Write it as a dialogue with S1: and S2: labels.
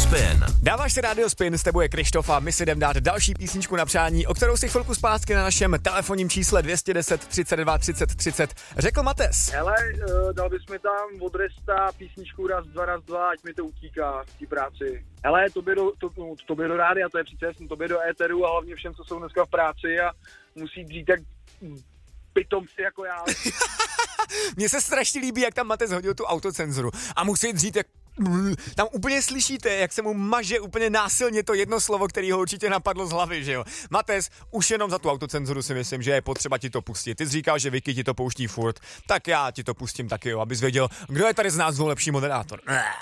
S1: Spin.
S2: Dáváš si Radio Spin, s tebou je Krištof a my si jdem dát další písničku na přání, o kterou si chvilku zpátky na našem telefonním čísle 210 32 30 30 řekl Mates.
S3: Hele, dal bys mi tam od Resta písničku raz, dva, ať mi to utíká v té práci. Hele, tobě do rádia, to je přece jasný, tobě do éteru a hlavně všem, co jsou dneska v práci a musí dřít tak pitomci jako já.
S2: Mně se strašně líbí, jak tam Mates hodil tu autocenzuru a musí dřít jak... Tam úplně slyšíte, jak se mu maže úplně násilně to jedno slovo, který ho určitě napadlo z hlavy, že jo. Mates, už jenom za tu autocenzuru si myslím, že je potřeba ti to pustit. Ty jsi říkal, že Vicky ti to pouští furt, tak já ti to pustím taky, jo, abys věděl, kdo je tady z nás lepší moderátor.